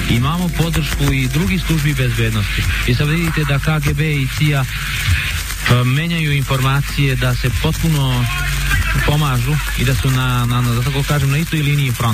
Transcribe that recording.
imamo podršku i drugih službi bezbednosti. I sad vidite da KGB i CIA menjaju informacije, da se potpuno pomažu i da su da tako kažem, na istoj liniji fronta.